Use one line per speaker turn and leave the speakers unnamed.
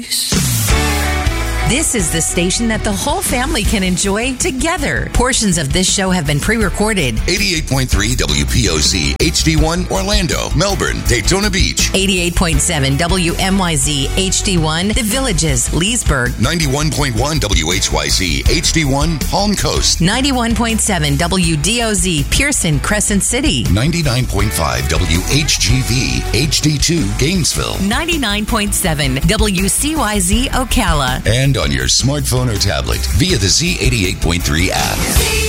This is the station that the whole family can enjoy together. Portions of this show have been pre-recorded.
88.3 WPOZ, HD1, Orlando, Melbourne, Daytona Beach.
88.7 WMYZ, HD1, The Villages, Leesburg.
91.1 WHYZ, HD1, Palm Coast.
91.7 WDOZ, Pearson, Crescent City.
99.5 WHGV, HD2, Gainesville.
99.7 WCYZ, Ocala.
And on your smartphone or tablet via the Z88.3 app.